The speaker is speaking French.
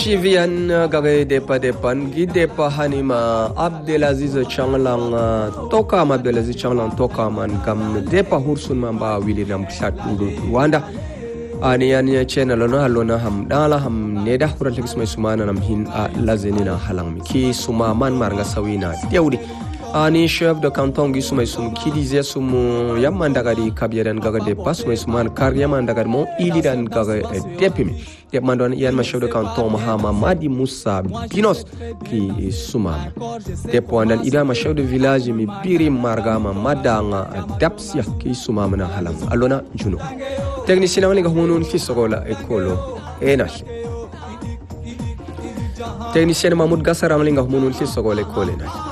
Chivian gare depan gidepa hanima Abdelaziz Changlang Tokam Abdelaziz Changlang Tokaman kam depa hursun mamba William Chat Rwanda ani channel halona ham dala ham neda hural kismay sumana nam hin lazenina halang ki sumaman marga sawina diawdi ani chef de canton gi sumay sum ki disait sum yamandagari kabiran gaga de pas sumay suman kar yamandagari mo ilidan gaga depimi de mandon yan ma chef de canton Mahama Madi Moussa Binos ki sumama de poandal ida ma chef de village mi biri margama madanga dapsia ki sumama na halang alona juno technicien wali ga hunun fi sogola ekolo enash technicien Mahmoud Gassara wali ga hunun fi sogola ekolo enash